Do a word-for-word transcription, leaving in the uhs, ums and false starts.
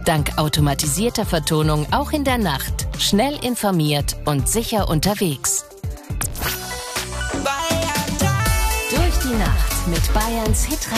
Dank automatisierter Vertonung auch in der Nacht. Schnell informiert und sicher unterwegs. Durch die Nacht mit Bayerns Hit